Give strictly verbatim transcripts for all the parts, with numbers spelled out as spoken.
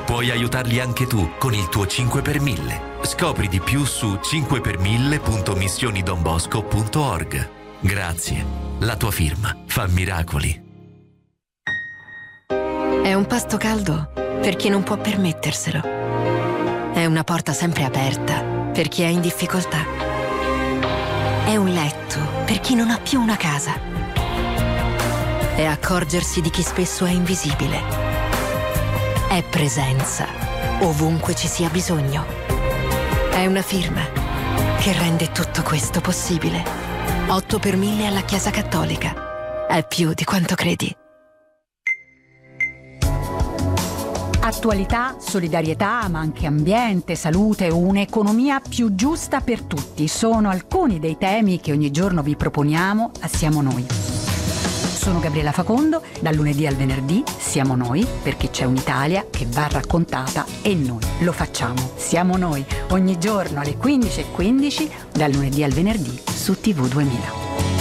Puoi aiutarli anche tu con il tuo cinque per mille. Scopri di più su cinque per mille punto missioni don bosco punto org. Grazie. La tua firma fa miracoli. È un pasto caldo per chi non può permetterselo. È una porta sempre aperta per chi è in difficoltà. È un letto per chi non ha più una casa. È accorgersi di chi spesso è invisibile. È presenza ovunque ci sia bisogno. È una firma che rende tutto questo possibile. otto per mille alla Chiesa Cattolica. È più di quanto credi. Attualità, solidarietà, ma anche ambiente, salute, un'economia più giusta per tutti sono alcuni dei temi che ogni giorno vi proponiamo a Siamo Noi. Sono Gabriella Facondo, dal lunedì al venerdì Siamo Noi, perché c'è un'Italia che va raccontata e noi lo facciamo. Siamo Noi, ogni giorno alle quindici e quindici, dal lunedì al venerdì su T V duemila.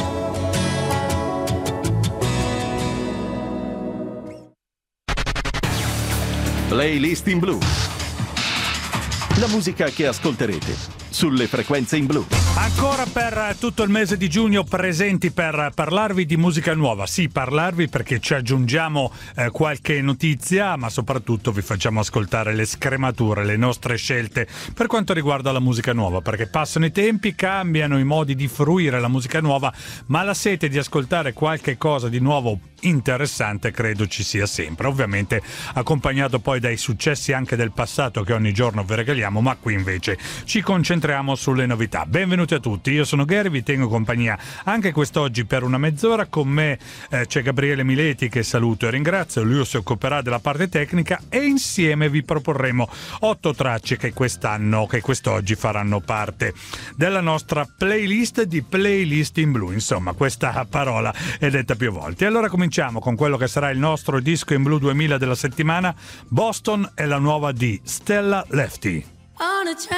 Playlist in blu. La musica che ascolterete sulle frequenze in blu. Ancora per tutto il mese di giugno presenti per parlarvi di musica nuova. Sì, parlarvi perché ci aggiungiamo eh, qualche notizia, ma soprattutto vi facciamo ascoltare le scremature, le nostre scelte per quanto riguarda la musica nuova, perché passano i tempi, cambiano i modi di fruire la musica nuova, ma la sete di ascoltare qualche cosa di nuovo interessante credo ci sia sempre, ovviamente accompagnato poi dai successi anche del passato che ogni giorno vi regaliamo, ma qui invece ci concentriamo sulle novità. Benvenuti a tutti, io sono Gary, vi tengo compagnia anche quest'oggi per una mezz'ora. Con me eh, c'è Gabriele Mileti, che saluto e ringrazio, lui si occuperà della parte tecnica e insieme vi proporremo otto tracce che quest'anno, che quest'oggi faranno parte della nostra playlist di Playlist in Blu. Insomma, questa parola è detta più volte. Allora cominciamo Cominciamo con quello che sarà il nostro disco in blu duemila della settimana. Boston è la nuova di Stella Lefty.